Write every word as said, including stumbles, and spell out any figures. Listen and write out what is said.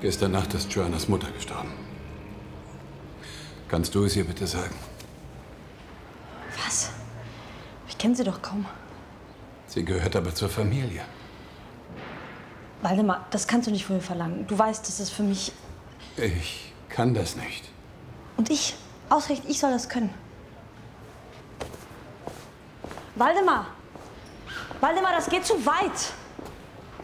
Gestern Nacht ist Joannas Mutter gestorben. Kannst du es ihr bitte sagen? Was? Ich kenne sie doch kaum. Sie gehört aber zur Familie. Waldemar, das kannst du nicht von mir verlangen. Du weißt, das ist für mich... Ich kann das nicht. Und ich? Ausgerechnet, ich soll das können. Waldemar! Waldemar, das geht zu weit!